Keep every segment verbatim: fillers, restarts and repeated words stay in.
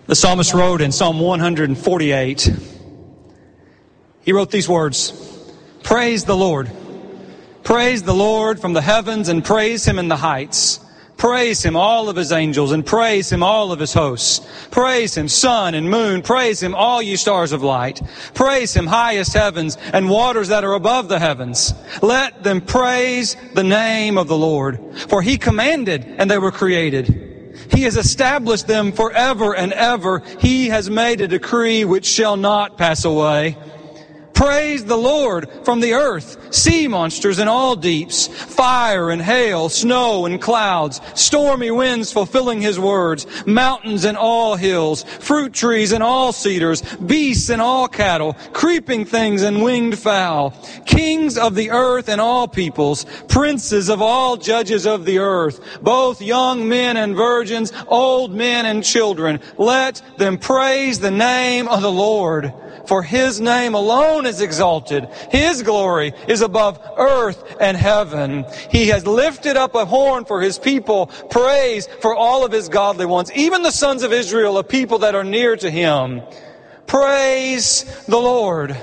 The psalmist wrote in Psalm one forty-eight, he wrote these words, "Praise the Lord. Praise the Lord from the heavens and praise Him in the heights. Praise Him, all of His angels, and praise Him, all of His hosts. Praise Him, sun and moon. Praise Him, all you stars of light. Praise Him, highest heavens and waters that are above the heavens. Let them praise the name of the Lord. For He commanded, and they were created. He has established them forever and ever. He has made a decree which shall not pass away. Praise the Lord from the earth, sea monsters and all deeps, fire and hail, snow and clouds, stormy winds fulfilling His words, mountains and all hills, fruit trees and all cedars, beasts and all cattle, creeping things and winged fowl, kings of the earth and all peoples, princes of all judges of the earth, both young men and virgins, old men and children. Let them praise the name of the Lord. For His name alone is exalted. His glory is above earth and heaven. He has lifted up a horn for His people, praise for all of His godly ones, even the sons of Israel, a people that are near to Him. Praise the Lord.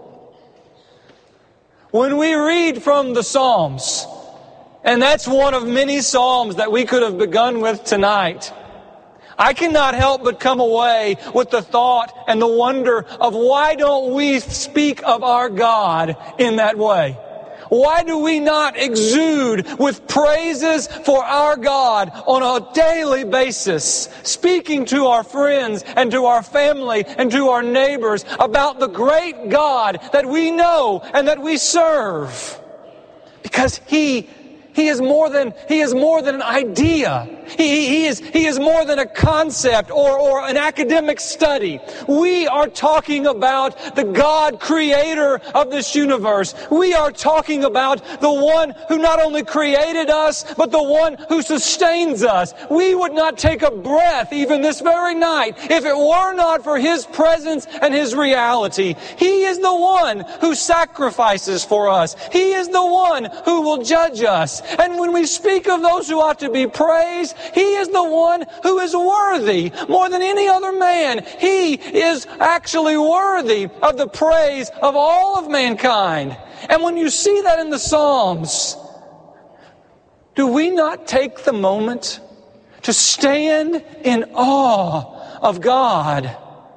When we read from the Psalms, and that's one of many Psalms that we could have begun with tonight, I cannot help but come away with the thought and the wonder of why don't we speak of our God in that way? Why do we not exude with praises for our God on a daily basis, speaking to our friends and to our family and to our neighbors about the great God that we know and that we serve? Because He He is more than, He is more than an idea. He, he, is, he is more than a concept or, or an academic study. We are talking about the God creator of this universe. We are talking about the one who not only created us, but the one who sustains us. We would not take a breath even this very night if it were not for His presence and His reality. He is the one who sacrifices for us. He is the one who will judge us. And when we speak of those who ought to be praised, He is the one who is worthy more than any other man. He is actually worthy of the praise of all of mankind. And when you see that in the Psalms, do we not take the moment to stand in awe of God?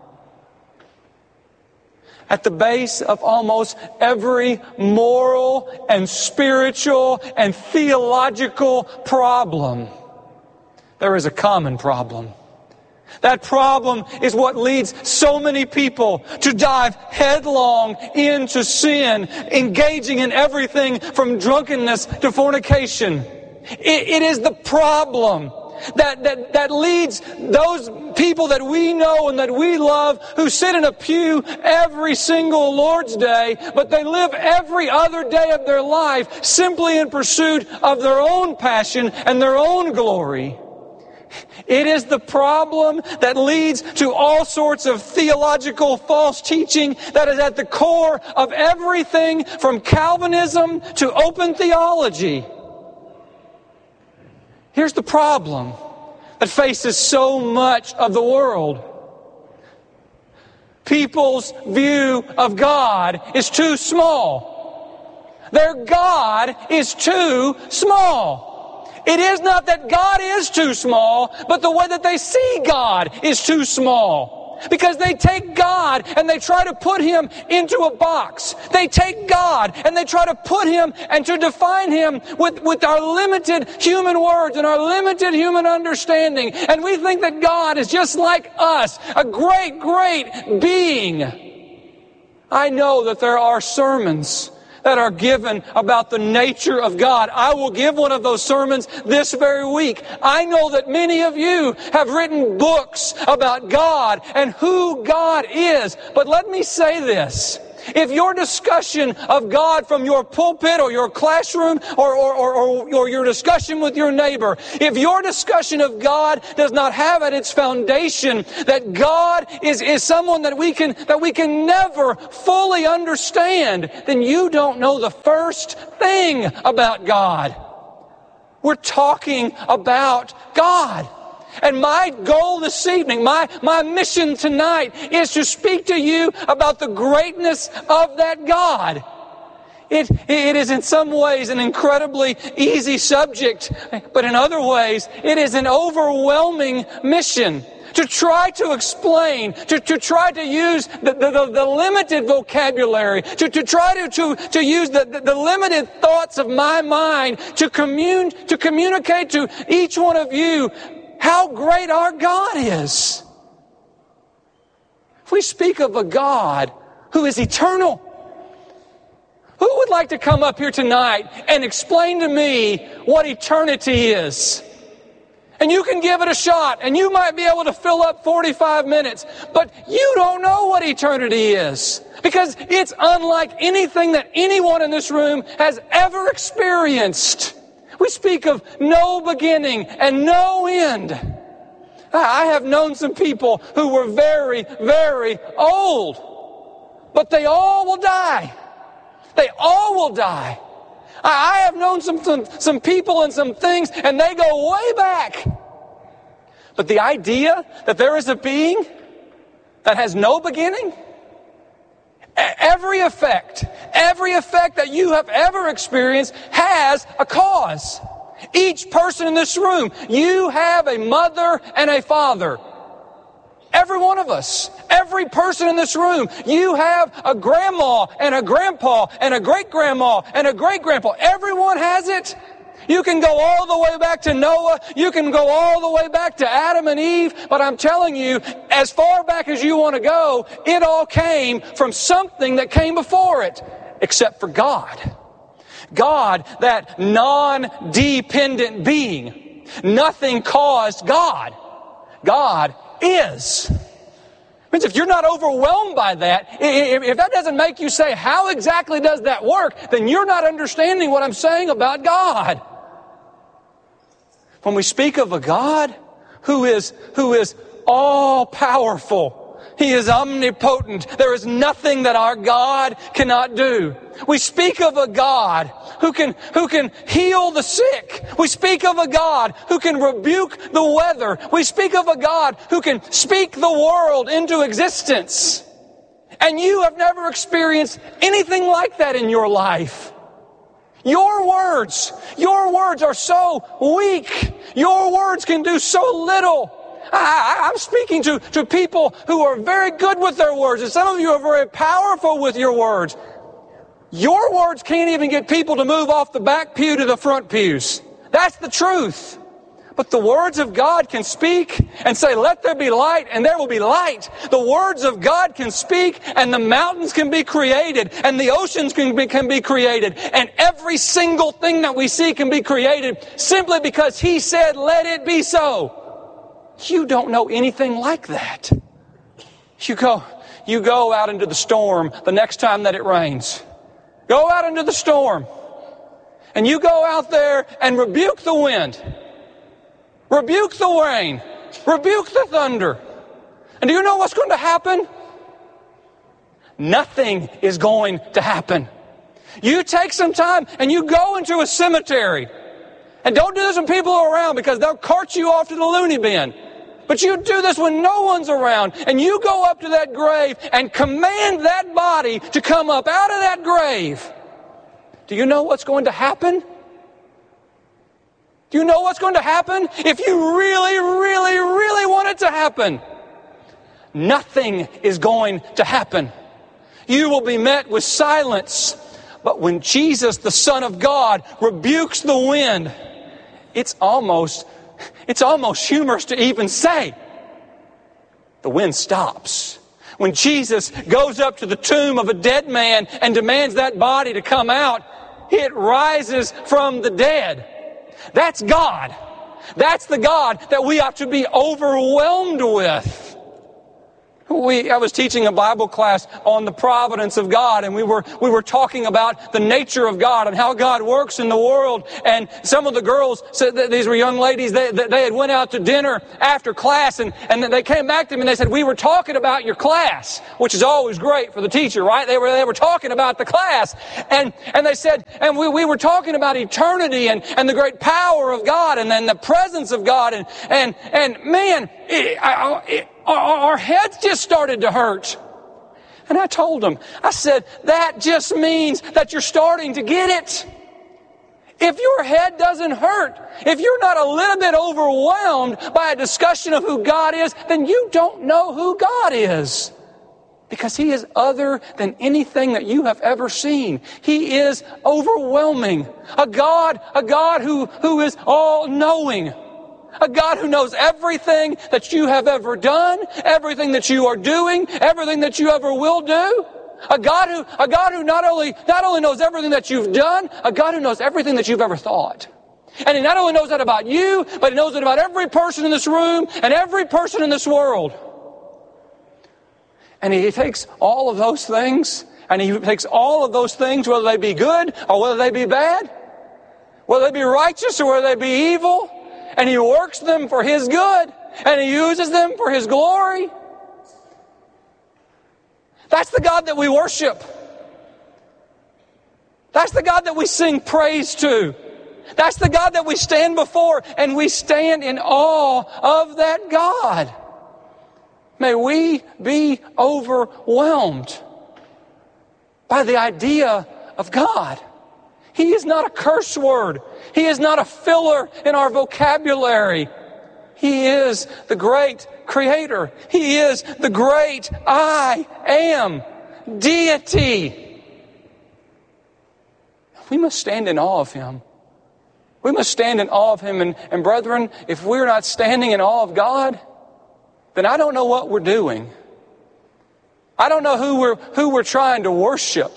At the base of almost every moral and spiritual and theological problem, there is a common problem. That problem is what leads so many people to dive headlong into sin, engaging in everything from drunkenness to fornication. It, it is the problem That, that, that leads those people that we know and that we love who sit in a pew every single Lord's Day, but they live every other day of their life simply in pursuit of their own passion and their own glory. It is the problem that leads to all sorts of theological false teaching that is at the core of everything from Calvinism to open theology. Here's the problem that faces so much of the world. People's view of God is too small. Their God is too small. It is not that God is too small, but the way that they see God is too small. Because they take God and they try to put Him into a box. They take God and they try to put Him and to define Him with, with our limited human words and our limited human understanding. And we think that God is just like us, a great, great being. I know that there are sermons that are given about the nature of God. I will give one of those sermons this very week. I know that many of you have written books about God and who God is. But let me say this. If your discussion of God from your pulpit or your classroom or, or, or, or, or your discussion with your neighbor, if your discussion of God does not have at its foundation that God is, is someone that we can, that we can never fully understand, then you don't know the first thing about God. We're talking about God. And my goal this evening, my, my mission tonight is to speak to you about the greatness of that God. It, it is in some ways an incredibly easy subject, but in other ways, it is an overwhelming mission. To try to explain, to, to try to use the, the, the limited vocabulary, to, to try to, to, to use the, the, the limited thoughts of my mind to commune, to communicate to each one of you how great our God is. If we speak of a God who is eternal, who would like to come up here tonight and explain to me what eternity is? And you can give it a shot, and you might be able to fill up forty-five minutes, but you don't know what eternity is, because it's unlike anything that anyone in this room has ever experienced. We speak of no beginning and no end. I have known some people who were very, very old, but they all will die. They all will die. I have known some, some, some people and some things, and they go way back. But the idea that there is a being that has no beginning, every effect, every effect that you have ever experienced has a cause. Each person in this room, you have a mother and a father. Every one of us, every person in this room, you have a grandma and a grandpa and a great-grandma and a great-grandpa. Everyone has it. You can go all the way back to Noah. You can go all the way back to Adam and Eve. But I'm telling you, as far back as you want to go, it all came from something that came before it, except for God. God, that non-dependent being. Nothing caused God. God is. Means if you're not overwhelmed by that, if that doesn't make you say, how exactly does that work, then you're not understanding what I'm saying about God. When we speak of a God who is, who is all-powerful, He is omnipotent. There is nothing that our God cannot do. We speak of a God who can, who can heal the sick. We speak of a God who can rebuke the weather. We speak of a God who can speak the world into existence. And you have never experienced anything like that in your life. Your words, your words are so weak. Your words can do so little. I, I'm speaking to, to people who are very good with their words, and some of you are very powerful with your words. Your words can't even get people to move off the back pew to the front pews. That's the truth. But the words of God can speak and say, let there be light, and there will be light. The words of God can speak, and the mountains can be created, and the oceans can be, can be created, and every single thing that we see can be created simply because He said, let it be so. You don't know anything like that. You go, you go out into the storm the next time that it rains. Go out into the storm. And you go out there and rebuke the wind. Rebuke the rain. Rebuke the thunder. And do you know what's going to happen? Nothing is going to happen. You take some time and you go into a cemetery. And don't do this when people are around, because they'll cart you off to the loony bin. But you do this when no one's around, and you go up to that grave and command that body to come up out of that grave. Do you know what's going to happen? Do you know what's going to happen if you really, really, really want it to happen? Nothing is going to happen. You will be met with silence. But when Jesus, the Son of God, rebukes the wind, it's almost It's almost humorous to even say. The wind stops. When Jesus goes up to the tomb of a dead man and demands that body to come out, it rises from the dead. That's God. That's the God that we ought to be overwhelmed with. We, I was teaching a Bible class on the providence of God, and we were, we were talking about the nature of God and how God works in the world. And some of the girls said that these were young ladies, they, they had went out to dinner after class, and, and then they came back to me and they said, we were talking about your class, which is always great for the teacher, right? They were, they were talking about the class. And, and they said, and we, we were talking about eternity and, and the great power of God and then the presence of God. And, and, and man, it, I, it, our heads just started to hurt. And I told them, I said, that just means that you're starting to get it. If your head doesn't hurt, if you're not a little bit overwhelmed by a discussion of who God is, then you don't know who God is. Because He is other than anything that you have ever seen. He is overwhelming. A God, a God who, who is all-knowing. A God who knows everything that you have ever done, everything that you are doing, everything that you ever will do. A God who, a God who not only, not only knows everything that you've done, a God who knows everything that you've ever thought. And He not only knows that about you, but He knows it about every person in this room and every person in this world. And He takes all of those things, and He takes all of those things, whether they be good or whether they be bad, whether they be righteous or whether they be evil, and He works them for His good, and He uses them for His glory. That's the God that we worship. That's the God that we sing praise to. That's the God that we stand before, and we stand in awe of that God. May we be overwhelmed by the idea of God. He is not a curse word. He is not a filler in our vocabulary. He is the great Creator. He is the great I am, deity. We must stand in awe of Him. We must stand in awe of Him. And, and brethren, if we're not standing in awe of God, then I don't know what we're doing. I don't know who we're, who we're trying to worship.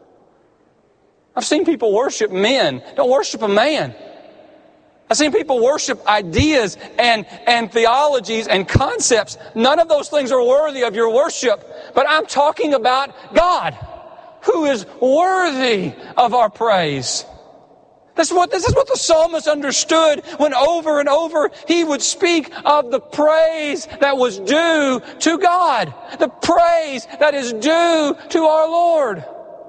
I've seen people worship men. Don't worship a man. I've seen people worship ideas and, and theologies and concepts. None of those things are worthy of your worship. But I'm talking about God, who is worthy of our praise. This is what, this is what the psalmist understood when over and over he would speak of the praise that was due to God. The praise that is due to our Lord.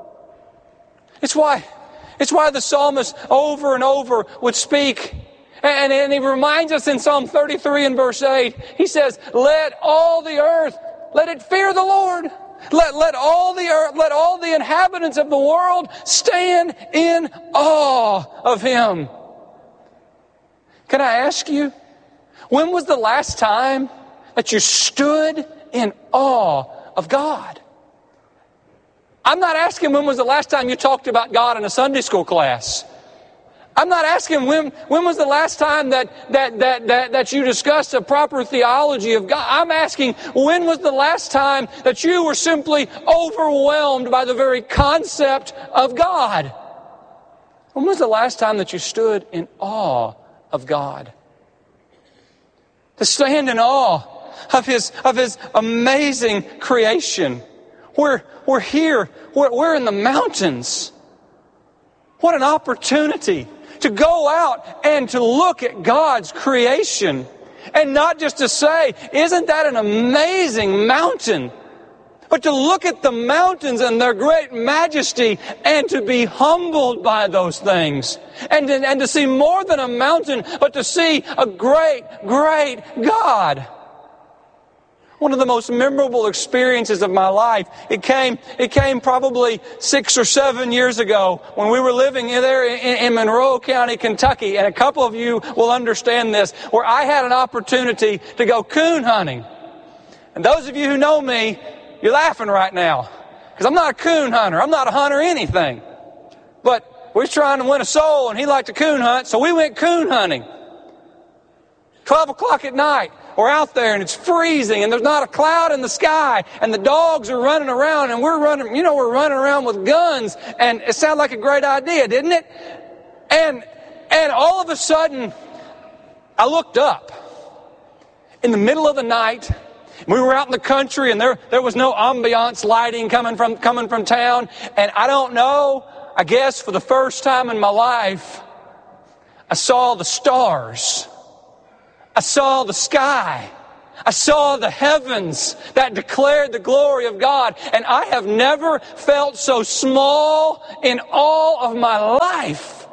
It's why, it's why the psalmist over and over would speak. And, and he reminds us in Psalm thirty-three and verse eight, he says, let all the earth, let it fear the Lord. Let, let all the earth, let all the inhabitants of the world stand in awe of Him. Can I ask you, when was the last time that you stood in awe of God? I'm not asking when was the last time you talked about God in a Sunday school class. I'm not asking when, when was the last time that, that, that, that, that you discussed a proper theology of God. I'm asking when was the last time that you were simply overwhelmed by the very concept of God? When was the last time that you stood in awe of God? To stand in awe of His, of His amazing creation. We're, we're here. We're, we're in the mountains. What an opportunity to go out and to look at God's creation. And not just to say, isn't that an amazing mountain? But to look at the mountains and their great majesty and to be humbled by those things. And to, and to see more than a mountain, but to see a great, great God. One of the most memorable experiences of my life. It came, it came probably six or seven years ago when we were living there in, in Monroe County, Kentucky. And a couple of you will understand this, where I had an opportunity to go coon hunting. And those of you who know me, you're laughing right now. Because I'm not a coon hunter. I'm not a hunter anything. But we were trying to win a soul and he liked to coon hunt. So we went coon hunting. twelve o'clock at night. We're out there and it's freezing and there's not a cloud in the sky and the dogs are running around and we're running, you know, we're running around with guns, and it sounded like a great idea, didn't it? And, and all of a sudden, I looked up in the middle of the night We were out in the country, and there, there was no ambiance lighting coming from, coming from town. And I don't know, I guess for the first time in my life, I saw the stars. I saw the sky. I saw the heavens that declared the glory of God. And I have never felt so small in all of my life.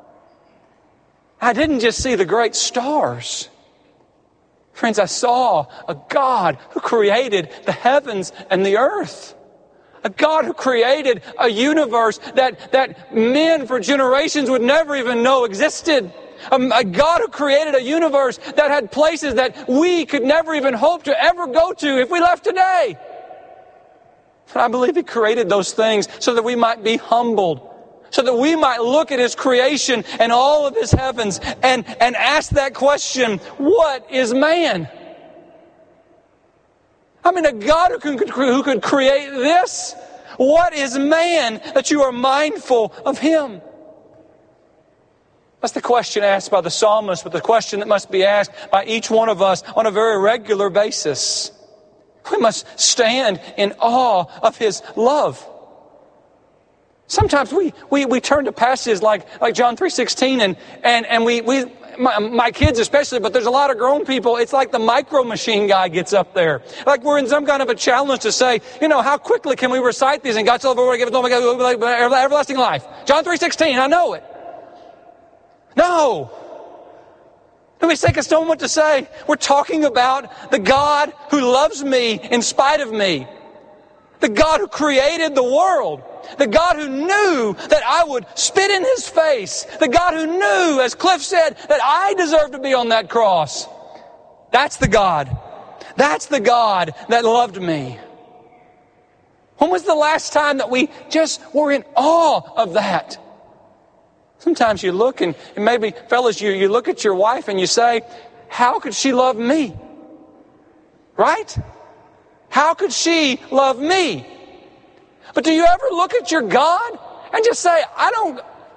I didn't just see the great stars. Friends, I saw a God who created the heavens and the earth. A God who created a universe that, that men for generations would never even know existed. A, a God who created a universe that had places that we could never even hope to ever go to if we left today. And I believe He created those things so that we might be humbled, so that we might look at His creation and all of His heavens and, and ask that question, what is man? I mean, a God who could, who could create this? What is man that you are mindful of Him? That's the question asked by the psalmist, but the question that must be asked by each one of us on a very regular basis. We must stand in awe of His love. Sometimes we, we, we turn to passages like, like John three sixteen and, and, and we, we my, my kids especially, but there's a lot of grown people, it's like the micro machine guy gets up there. Like we're in some kind of a challenge to say, you know, how quickly can we recite these? And God shall give us everlasting life. John three sixteen, I know it. No. Let me take a moment to say, we're talking about the God who loves me in spite of me. The God who created the world. The God who knew that I would spit in His face. The God who knew, as Cliff said, that I deserved to be on that cross. That's the God. That's the God that loved me. When was the last time that we just were in awe of that? Sometimes you look and, and maybe, fellas, you, you look at your wife and you say, how could she love me? Right? How could she love me? But do you ever look at your God and just say, I don't...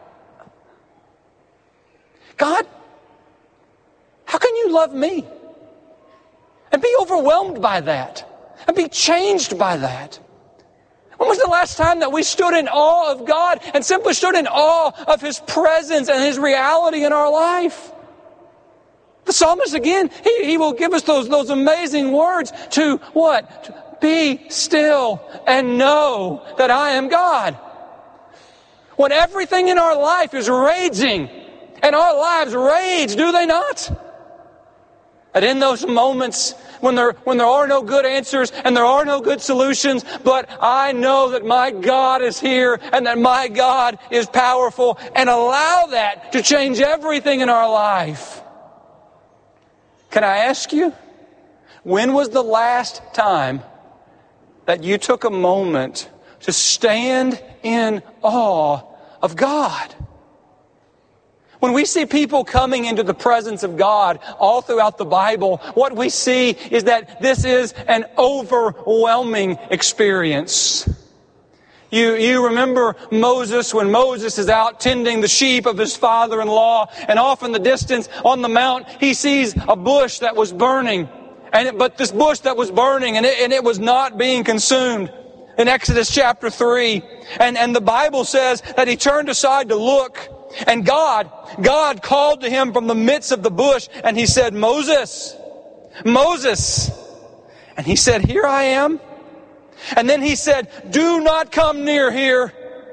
God, how can you love me? And be overwhelmed by that. And be changed by that. When was the last time that we stood in awe of God and simply stood in awe of His presence and His reality in our life? The psalmist, again, he, he will give us those, those amazing words to what? To be still and know that I am God. When everything in our life is raging, and our lives rage, do they not? And in those moments when there, when there are no good answers and there are no good solutions, but I know that my God is here and that my God is powerful, and allow that to change everything in our life. Can I ask you, when was the last time that you took a moment to stand in awe of God? When we see people coming into the presence of God all throughout the Bible, what we see is that this is an overwhelming experience. You, you remember Moses, when Moses is out tending the sheep of his father-in-law, and off in the distance on the mount, he sees a bush that was burning. And it, but this bush that was burning, and it, and it was not being consumed. In Exodus chapter three, and, and the Bible says that he turned aside to look, and God, God called to him from the midst of the bush, and He said, Moses, Moses. And he said, here I am. And then He said, do not come near here.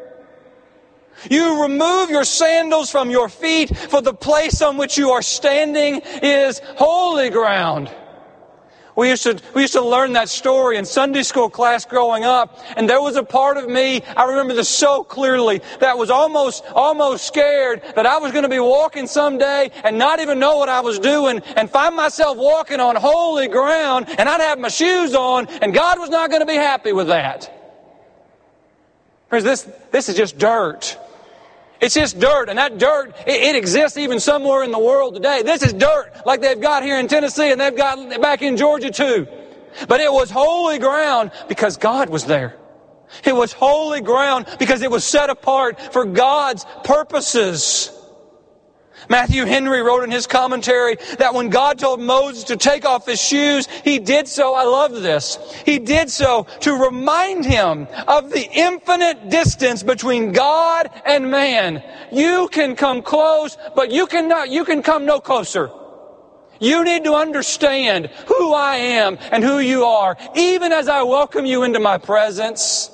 You remove your sandals from your feet, for the place on which you are standing is holy ground. We used to, we used to learn that story in Sunday school class growing up. And there was a part of me, I remember this so clearly, that was almost, almost scared that I was going to be walking someday and not even know what I was doing and find myself walking on holy ground, and I'd have my shoes on, and God was not going to be happy with that. Friends, this, this is just dirt. It's just dirt, and that dirt, it, it exists even somewhere in the world today. This is dirt like they've got here in Tennessee, and they've got back in Georgia too. But it was holy ground because God was there. It was holy ground because it was set apart for God's purposes. Matthew Henry wrote in his commentary that when God told Moses to take off his shoes, he did so, I love this, he did so to remind him of the infinite distance between God and man. You can come close, but you cannot, you can come no closer. You need to understand who I am and who you are, even as I welcome you into my presence.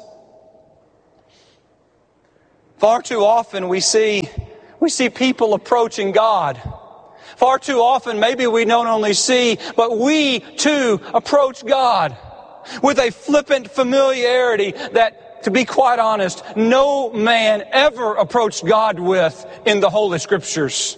Far too often we see We see people approaching God. Far too often, maybe we don't only see, but we too approach God with a flippant familiarity that, to be quite honest, no man ever approached God with in the Holy Scriptures.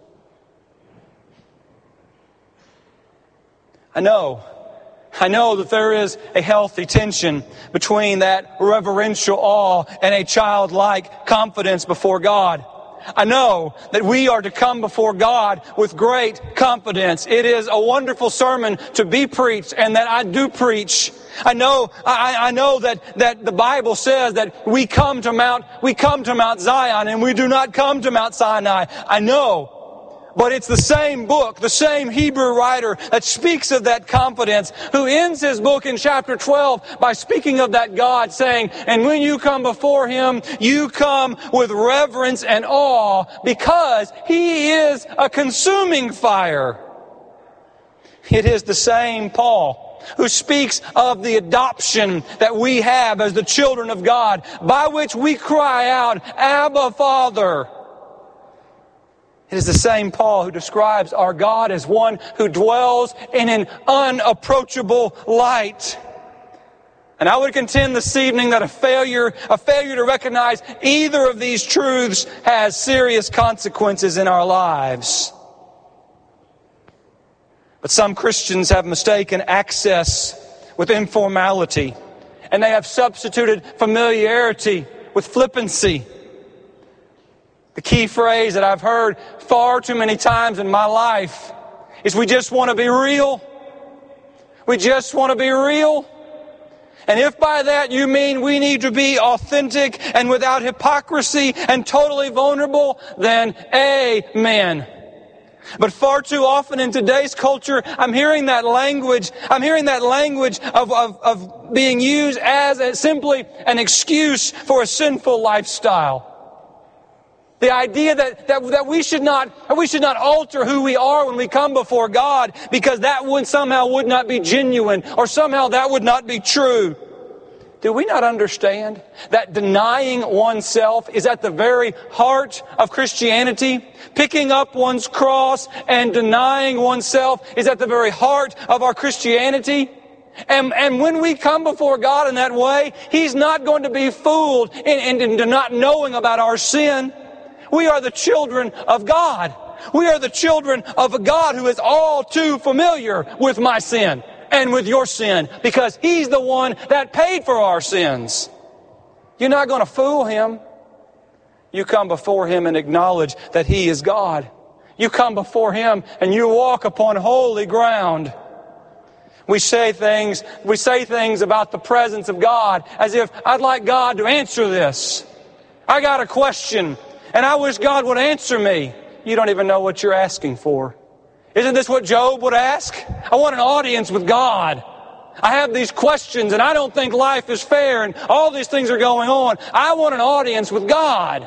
I know, I know that there is a healthy tension between that reverential awe and a childlike confidence before God. I know that we are to come before God with great confidence. It is a wonderful sermon to be preached, and that I do preach. I know, I, I know that, that the Bible says that we come to Mount, we come to Mount Zion, and we do not come to Mount Sinai. I know. But it's the same book, the same Hebrew writer that speaks of that confidence, who ends his book in chapter twelve by speaking of that God, saying, and when you come before Him, you come with reverence and awe, because He is a consuming fire. It is the same Paul who speaks of the adoption that we have as the children of God, by which we cry out, Abba, Father. It is the same Paul who describes our God as one who dwells in an unapproachable light. And I would contend this evening that a failure, a failure to recognize either of these truths has serious consequences in our lives. But some Christians have mistaken access with informality, and they have substituted familiarity with flippancy. The key phrase that I've heard far too many times in my life is we just want to be real. We just want to be real. And if by that you mean we need to be authentic and without hypocrisy and totally vulnerable, then amen. But far too often in today's culture, I'm hearing that language, I'm hearing that language of, of, of being used as a, simply an excuse for a sinful lifestyle. The idea that, that, that we should not, we should not alter who we are when we come before God, because that would somehow would not be genuine, or somehow that would not be true. Do we not understand that denying oneself is at the very heart of Christianity? Picking up one's cross and denying oneself is at the very heart of our Christianity. And, and when we come before God in that way, He's not going to be fooled in, in, in not knowing about our sin. We are the children of God. We are the children of a God who is all too familiar with my sin and with your sin, because He's the one that paid for our sins. You're not going to fool Him. You come before Him and acknowledge that He is God. You come before Him and you walk upon holy ground. We say things, we say things about the presence of God as if, I'd like God to answer this. I got a question, and I wish God would answer me. You don't even know what you're asking for. Isn't this what Job would ask? I want an audience with God. I have these questions, and I don't think life is fair, and all these things are going on. I want an audience with God.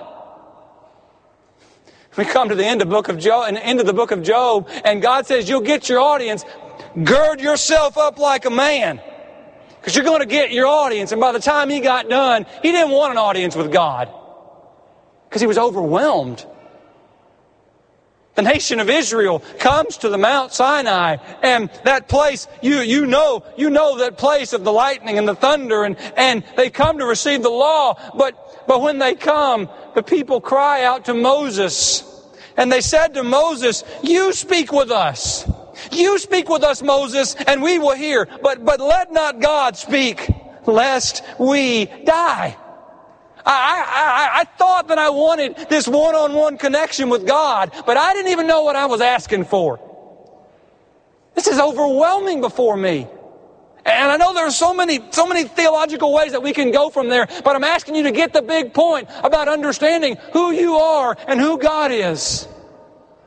We come to the end of, book of Job, and end of the book of Job, and God says, you'll get your audience. Gird yourself up like a man, because you're going to get your audience. And by the time he got done, he didn't want an audience with God, because he was overwhelmed. The nation of Israel comes to the Mount Sinai, and that place, you, you know, you know that place of the lightning and the thunder, and, and they come to receive the law. But, but when they come, the people cry out to Moses, and they said to Moses, you speak with us. You speak with us, Moses, and we will hear. But, but let not God speak, lest we die. I, I, I thought that I wanted this one-on-one connection with God, but I didn't even know what I was asking for. This is overwhelming before me. And I know there are so many, so many theological ways that we can go from there, but I'm asking you to get the big point about understanding who you are and who God is.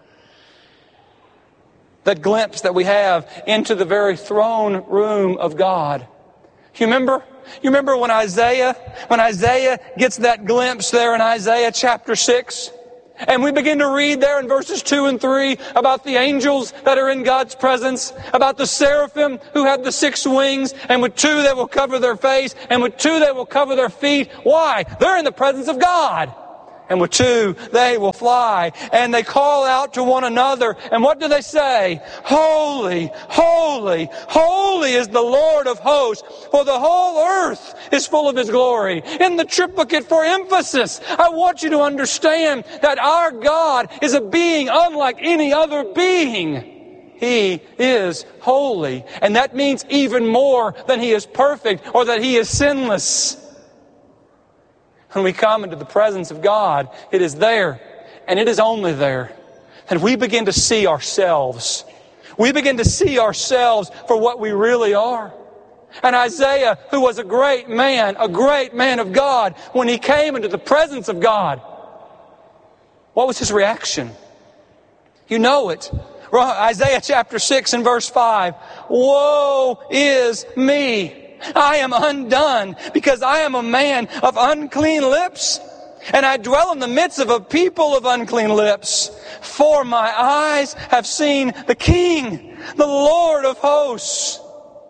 that glimpse that we have into the very throne room of God. You remember? You remember when Isaiah, when Isaiah gets that glimpse there in Isaiah chapter six? And we begin to read there in verses two and three about the angels that are in God's presence, about the seraphim who have the six wings, and with two they will cover their face, and with two they will cover their feet. Why? They're in the presence of God. And with two, they will fly. And they call out to one another. And what do they say? Holy, holy, holy is the Lord of hosts, for the whole earth is full of His glory. In the triplicate for emphasis, I want you to understand that our God is a being unlike any other being. He is holy. And that means even more than He is perfect or that He is sinless. When we come into the presence of God, it is there, and it is only there, and we begin to see ourselves. We begin to see ourselves for what we really are. And Isaiah, who was a great man, a great man of God, when he came into the presence of God, what was his reaction? You know it. Isaiah chapter six and verse five. Woe is me! I am undone, because I am a man of unclean lips, and I dwell in the midst of a people of unclean lips. For my eyes have seen the King, the Lord of hosts.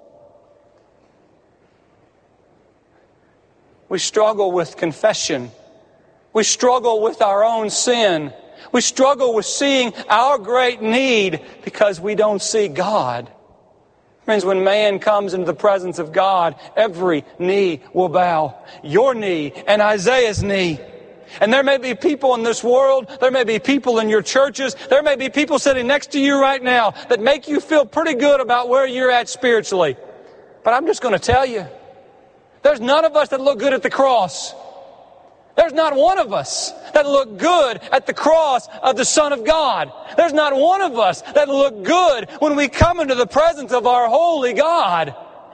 We struggle with confession. We struggle with our own sin. We struggle with seeing our great need because we don't see God. Friends, when man comes into the presence of God, every knee will bow. Your knee and Isaiah's knee. And there may be people in this world, there may be people in your churches, there may be people sitting next to you right now that make you feel pretty good about where you're at spiritually. But I'm just going to tell you, there's none of us that look good at the cross. There's not one of us that look good at the cross of the Son of God. There's not one of us that look good when we come into the presence of our holy God.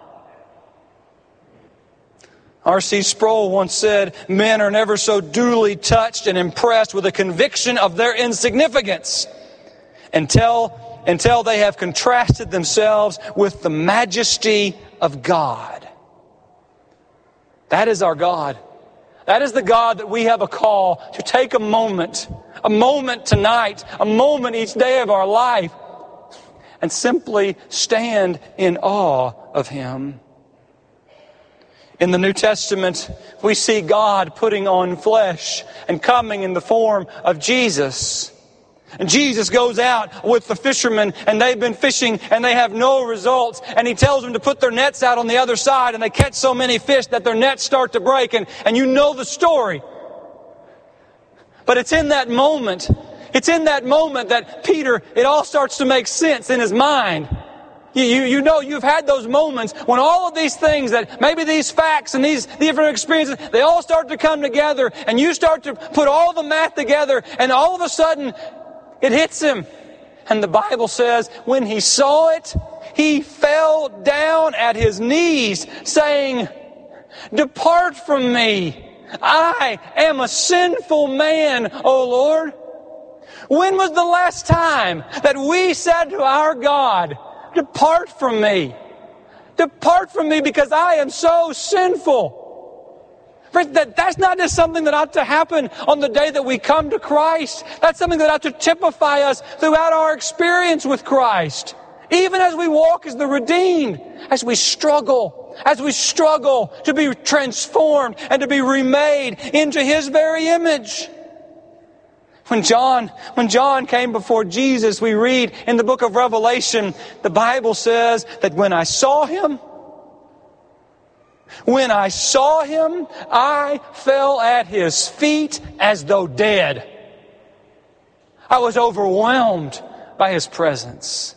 R C Sproul once said, men are never so duly touched and impressed with a conviction of their insignificance until, until they have contrasted themselves with the majesty of God. That is our God. That is the God that we have a call to take a moment, a moment tonight, a moment each day of our life, and simply stand in awe of Him. In the New Testament, we see God putting on flesh and coming in the form of Jesus. And Jesus goes out with the fishermen, and they've been fishing and they have no results. And He tells them to put their nets out on the other side, and they catch so many fish that their nets start to break. And, and you know the story. But it's in that moment, it's in that moment that Peter, it all starts to make sense in his mind. You, you, you know, you've had those moments when all of these things that maybe these facts and these different experiences, they all start to come together, and you start to put all the math together, and all of a sudden, it hits him. And the Bible says, when he saw it, he fell down at his knees, saying, depart from me. I am a sinful man, O Lord. When was the last time that we said to our God, depart from me. Depart from me because I am so sinful. That, that's not just something that ought to happen on the day that we come to Christ. That's something that ought to typify us throughout our experience with Christ. Even as we walk as the redeemed, as we struggle, as we struggle to be transformed and to be remade into His very image. When John, when John came before Jesus, we read in the book of Revelation, the Bible says that when I saw Him, When I saw Him, I fell at His feet as though dead. I was overwhelmed by His presence.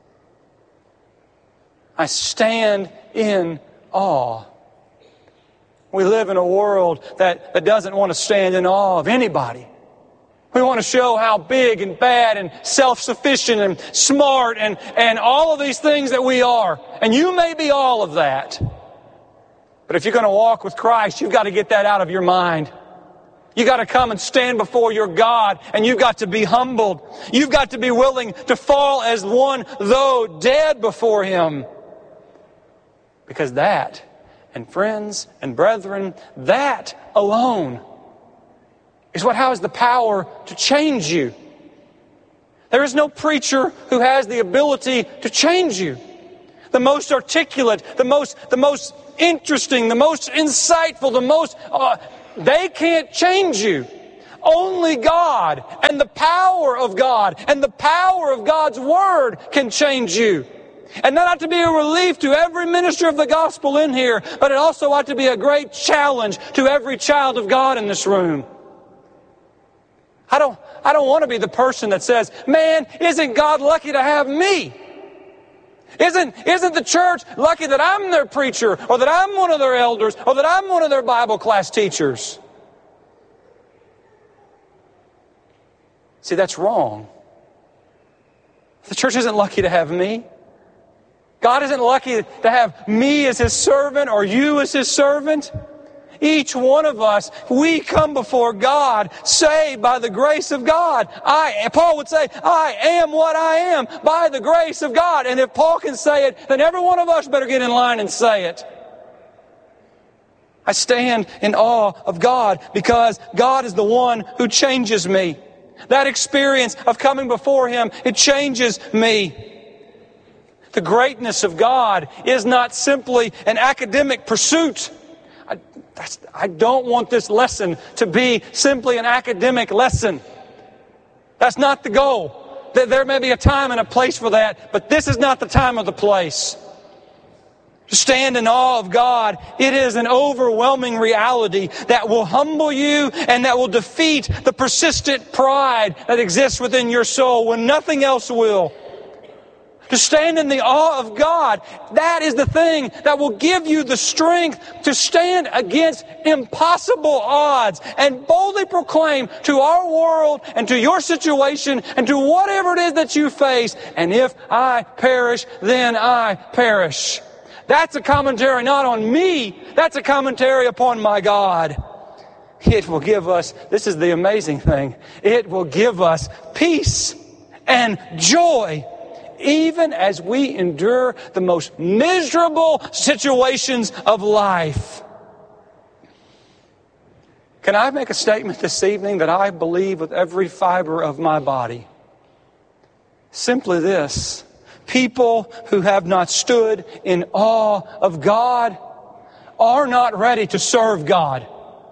I stand in awe. We live in a world that, that doesn't want to stand in awe of anybody. We want to show how big and bad and self-sufficient and smart and, and all of these things that we are. And you may be all of that. But if you're going to walk with Christ, you've got to get that out of your mind. You got to come and stand before your God, and you've got to be humbled. You've got to be willing to fall as one, though dead before Him. Because that, and friends and brethren, that alone is what has the power to change you. There is no preacher who has the ability to change you. The most articulate, the most, the most interesting, the most insightful, the most... Uh, They can't change you. Only God and the power of God and the power of God's Word can change you. And that ought to be a relief to every minister of the gospel in here, but it also ought to be a great challenge to every child of God in this room. I don't, I don't want to be the person that says, man, isn't God lucky to have me? Isn't, isn't the church lucky that I'm their preacher, or that I'm one of their elders, or that I'm one of their Bible class teachers? See, that's wrong. The church isn't lucky to have me. God isn't lucky to have me as His servant or you as His servant. Each one of us, we come before God, saved by the grace of God. I, Paul would say, I am what I am by the grace of God. And if Paul can say it, then every one of us better get in line and say it. I stand in awe of God because God is the one who changes me. That experience of coming before Him, it changes me. The greatness of God is not simply an academic pursuit. I, that's, I don't want this lesson to be simply an academic lesson. That's not the goal. There may be a time and a place for that, but this is not the time or the place. To stand in awe of God, it is an overwhelming reality that will humble you and that will defeat the persistent pride that exists within your soul when nothing else will. To stand in the awe of God, that is the thing that will give you the strength to stand against impossible odds and boldly proclaim to our world and to your situation and to whatever it is that you face, and if I perish, then I perish. That's a commentary not on me, that's a commentary upon my God. It will give us, this is the amazing thing, it will give us peace and joy even as we endure the most miserable situations of life. Can I make a statement this evening that I believe with every fiber of my body? Simply this: people who have not stood in awe of God are not ready to serve God.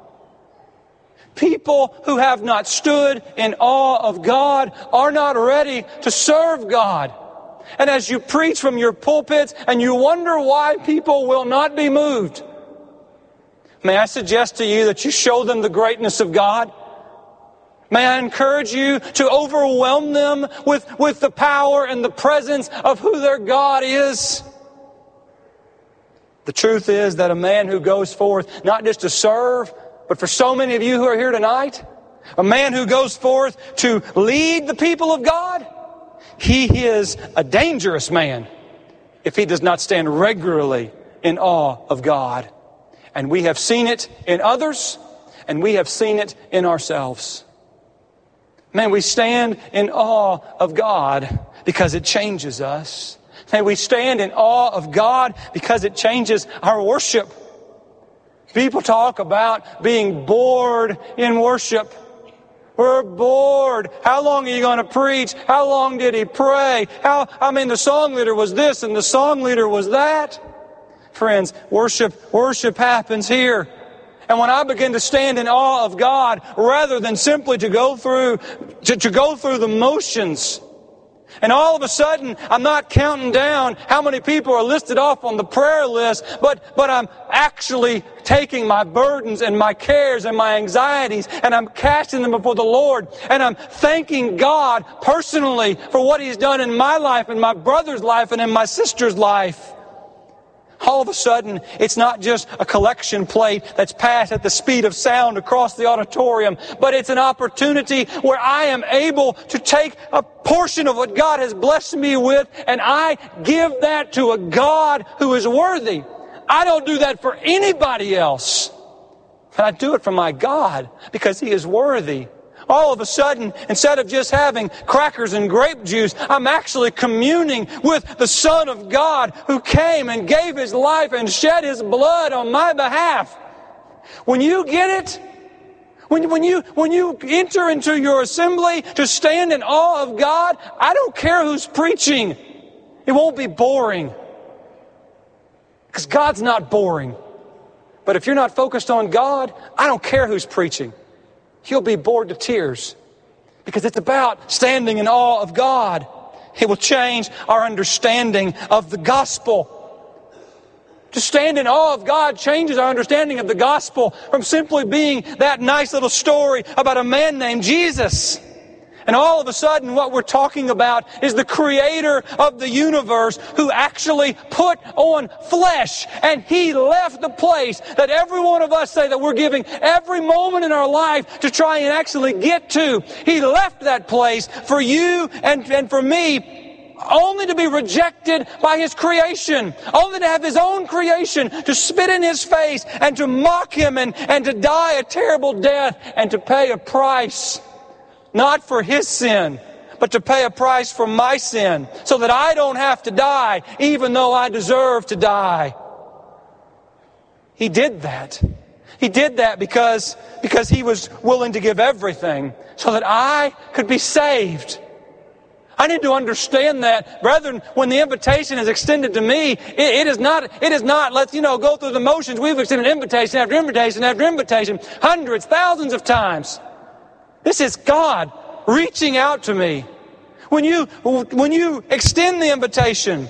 People who have not stood in awe of God are not ready to serve God. And as you preach from your pulpits and you wonder why people will not be moved, may I suggest to you that you show them the greatness of God? May I encourage you to overwhelm them with, with the power and the presence of who their God is? The truth is that a man who goes forth not just to serve, but for so many of you who are here tonight, a man who goes forth to lead the people of God, he is a dangerous man if he does not stand regularly in awe of God. And we have seen it in others, and we have seen it in ourselves. Man, we stand in awe of God because it changes us. May we stand in awe of God because it changes our worship. People talk about being bored in worship. We're bored. How long are you going to preach? How long did he pray? How, I mean, the song leader was this and the song leader was that. Friends, worship, worship happens here. And when I begin to stand in awe of God, rather than simply to go through, to, to go through the motions, and all of a sudden, I'm not counting down how many people are listed off on the prayer list, but, but I'm actually taking my burdens and my cares and my anxieties, and I'm casting them before the Lord, and I'm thanking God personally for what He's done in my life, in my brother's life, and in my sister's life. All of a sudden, it's not just a collection plate that's passed at the speed of sound across the auditorium, but it's an opportunity where I am able to take a portion of what God has blessed me with, and I give that to a God who is worthy. I don't do that for anybody else. And I do it for my God because He is worthy. All of a sudden, instead of just having crackers and grape juice, I'm actually communing with the Son of God who came and gave His life and shed His blood on my behalf. When you get it, when, when, you, when you enter into your assembly to stand in awe of God, I don't care who's preaching. It won't be boring. Because God's not boring. But if you're not focused on God, I don't care who's preaching. You'll be bored to tears. Because it's about standing in awe of God. It will change our understanding of the gospel. To stand in awe of God changes our understanding of the gospel from simply being that nice little story about a man named Jesus. And all of a sudden what we're talking about is the Creator of the universe who actually put on flesh. And He left the place that every one of us say that we're giving every moment in our life to try and actually get to. He left that place for you and, and for me only to be rejected by His creation. Only to have His own creation to spit in His face and to mock Him and, and to die a terrible death and to pay a price. Not for His sin, but to pay a price for my sin, so that I don't have to die, even though I deserve to die. He did that. He did that because, because He was willing to give everything, so that I could be saved. I need to understand that, brethren, when the invitation is extended to me, it, it is not, it is not, let's, you know, go through the motions. We've extended invitation after invitation after invitation, hundreds, thousands of times. This is God reaching out to me. When you, when you extend the invitation,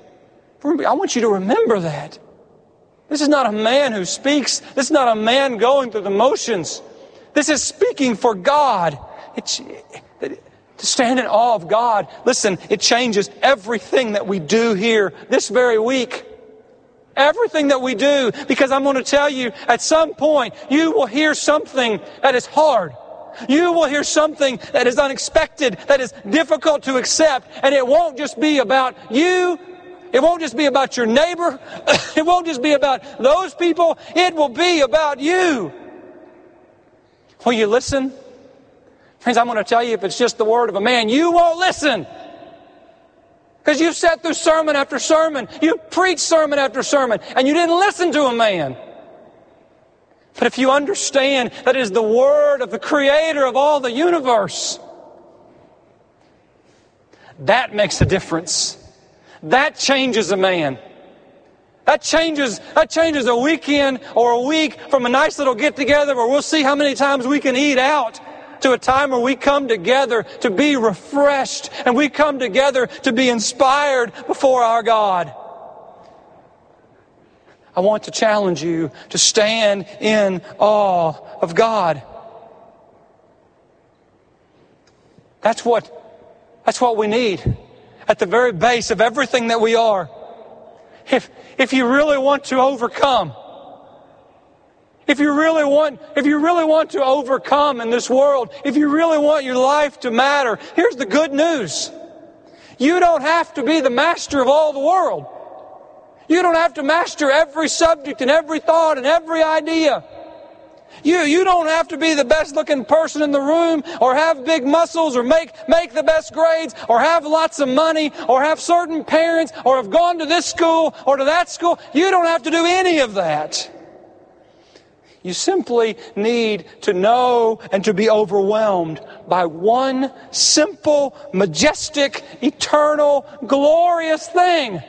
I want you to remember that. This is not a man who speaks. This is not a man going through the motions. This is speaking for God. It's, to stand in awe of God, listen, it changes everything that we do here this very week. Everything that we do. Because I'm going to tell you, at some point, you will hear something that is hard. You will hear something that is unexpected, that is difficult to accept, and it won't just be about you. It won't just be about your neighbor. It won't just be about those people. It will be about you. Will you listen? Friends, I'm going to tell you, if it's just the word of a man, you won't listen. Because you've sat through sermon after sermon. You've preached sermon after sermon, and you didn't listen to a man. But if you understand that it is the Word of the Creator of all the universe, that makes a difference. That changes a man. That changes, that changes a weekend or a week from a nice little get-together where we'll see how many times we can eat out to a time where we come together to be refreshed and we come together to be inspired before our God. I want to challenge you to stand in awe of God. That's what, that's what we need at the very base of everything that we are. If, if you really want to overcome, if you really want, if you really want to overcome in this world, if you really want your life to matter, here's the good news. You don't have to be the master of all the world. You don't have to master every subject and every thought and every idea. You, you don't have to be the best looking person in the room or have big muscles or make, make the best grades or have lots of money or have certain parents or have gone to this school or to that school. You don't have to do any of that. You simply need to know and to be overwhelmed by one simple, majestic, eternal, glorious thing.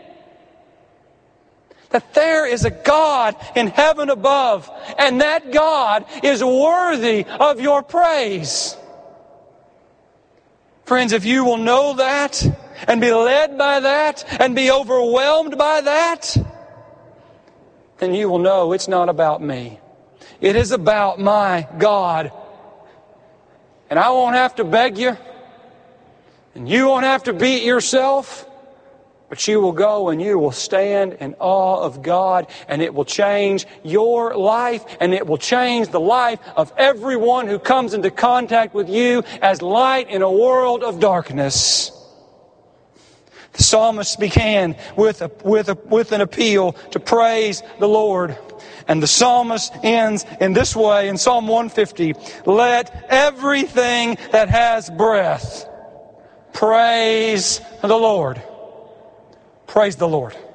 That there is a God in heaven above, and that God is worthy of your praise. Friends, if you will know that, and be led by that, and be overwhelmed by that, then you will know it's not about me. It is about my God. And I won't have to beg you, and you won't have to beat yourself. But you will go and you will stand in awe of God, and it will change your life, and it will change the life of everyone who comes into contact with you as light in a world of darkness. The psalmist began with, a, with, a, with an appeal to praise the Lord. And the psalmist ends in this way in Psalm one fifty. Let everything that has breath praise the Lord. Praise the Lord.